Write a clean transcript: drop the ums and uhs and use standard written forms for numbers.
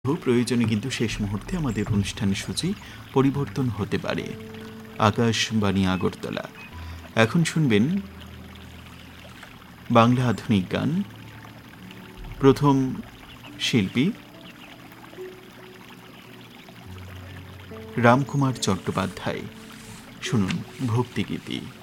প্রয়োজনে কিন্তু শেষ মুহূর্তে আমাদের অনুষ্ঠানের সূচি পরিবর্তন হতে পারে। আকাশবাণী আগরতলা। এখন শুনবেন বাংলা আধুনিক গান। প্রথম শিল্পী রামকুমার চট্টোপাধ্যায়। শুনুন ভক্তিগীতি।